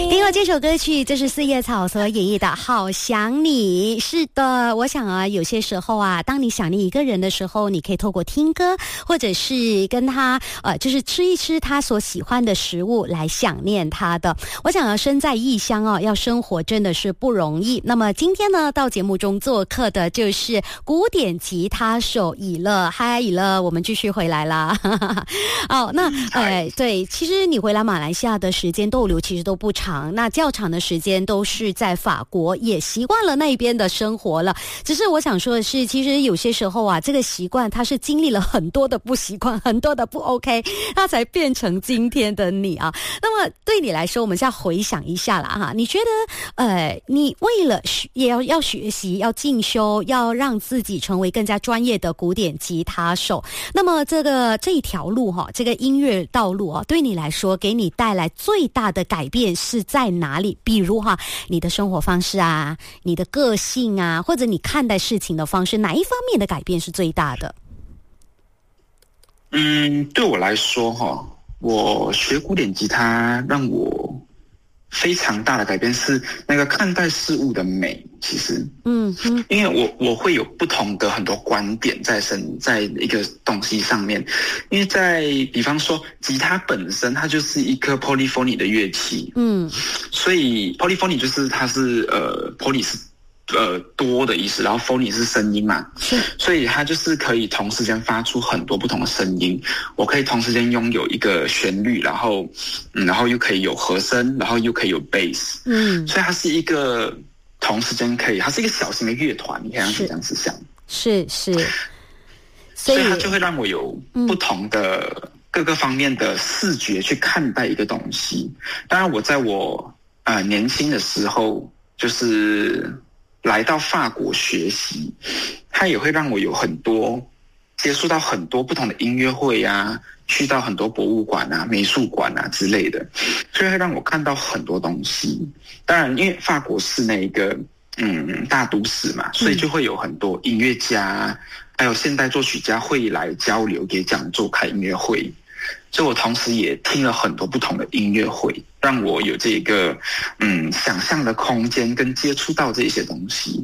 听过这首歌曲，这是四叶草所演绎的《好想你》。是的，我想啊，有些时候啊，当你想念一个人的时候，你可以透过听歌，或者是跟他就是吃一吃他所喜欢的食物来想念他的。我想要身在异乡啊，要生活真的是不容易。那么今天呢，到节目中做客的就是古典吉他手以乐。嗨，以乐，我们继续回来啦。哦，那对，其实你回来马来西亚的时间逗留其实都不长，那较长的时间都是在法国，也习惯了那边的生活了。只是我想说的是，其实有些时候啊，这个习惯它是经历了很多的不习惯，很多的不 OK， 它才变成今天的你啊。那么对你来说，我们现在回想一下啦哈，你觉得你为了也要学习，要进修，要让自己成为更加专业的古典吉他手，那么这一条路哈，这个音乐道路啊，对你来说给你带来最大的改变是在哪里？比如哈，你的生活方式啊，你的个性啊，或者你看待事情的方式，哪一方面的改变是最大的？ 对我来说哈，我学古典吉他让我非常大的改变是那个看待事物的美。其实因为我会有不同的很多观点在一个东西上面。因为比方说吉他本身它就是一个 polyphony 的乐器，所以 polyphony 就是它是poly 是多的意思，然后 phony 是声音嘛，所以它就是可以同时间发出很多不同的声音。我可以同时间拥有一个旋律，然后又可以有和声，然后又可以有 bass，所以它是一个同时间可以，它是一个小型的乐团，你可以这样子想，是，所以它就会让我有不同的各个方面的视觉去看待一个东西。当然，我在我年轻的时候，就是来到法国学习，它也会让我有很多接触到很多不同的音乐会啊，去到很多博物馆啊、美术馆啊之类的，所以会让我看到很多东西。当然，因为法国是那个大都市嘛，所以就会有很多音乐家，还有现代作曲家会来交流、给讲座、开音乐会。所以我同时也听了很多不同的音乐会，让我有这个想象的空间跟接触到这些东西。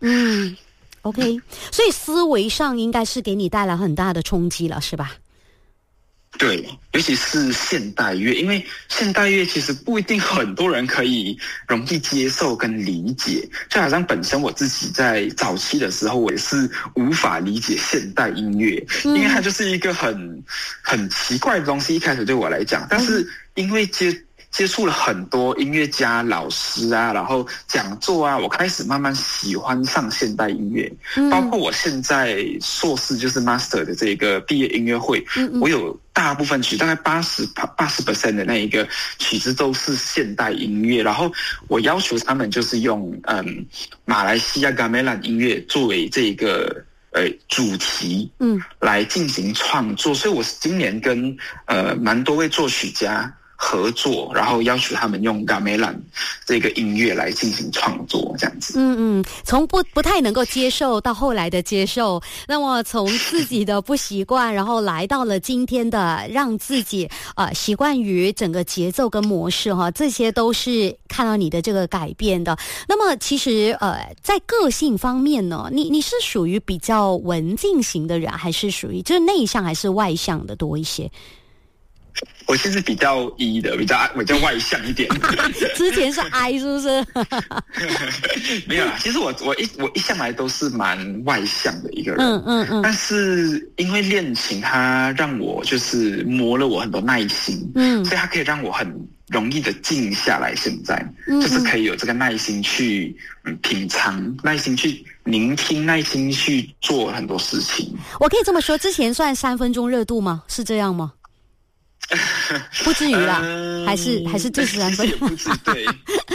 OK， 所以思维上应该是给你带来很大的冲击了，是吧？ 对，尤其是现代乐，因为现代乐其实不一定很多人可以容易接受跟理解。就好像本身我自己在早期的时候，我也是无法理解现代音乐，因为它就是一个很奇怪的东西，一开始对我来讲。但是因为接触了很多音乐家、老师啊，然后讲座啊，我开始慢慢喜欢上现代音乐。包括我现在硕士就是 master 的这个毕业音乐会，我有大部分曲，大概80% 的那一个曲子都是现代音乐。然后我要求他们就是用马来西亚 gamelan 音乐作为这个主题来进行创作。所以我今年跟蛮多位作曲家合作，然后要求他们用 gamelan 这个音乐来进行创作，这样子。 从不太能够接受到后来的接受，那么从自己的不习惯，然后来到了今天的让自己习惯于整个节奏跟模式哈，这些都是看到你的这个改变的。那么其实在个性方面呢，你是属于比较文静型的人，还是属于就是内向还是外向的多一些？ 我其实比较E的，比较外向一点。 之前是 I 是不是？ 没有啦，其实我一向来都是蛮外向的一个人。但是因为练琴，它让我就是磨了我很多耐心。所以它可以让我很容易的静下来。现在就是可以有这个耐心去品尝，耐心去聆听，耐心去做很多事情。 我可以这么说，之前算3分钟热度吗？是这样吗？不至于啦，还是就是3分钟， 对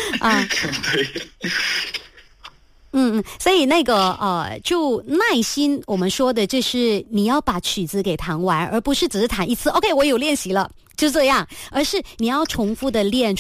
对，所以那个就耐心，我们说的就是你要把曲子给弹完，而不是只是弹一次。OK， 我有练习了，就这样，而是你要重复的练。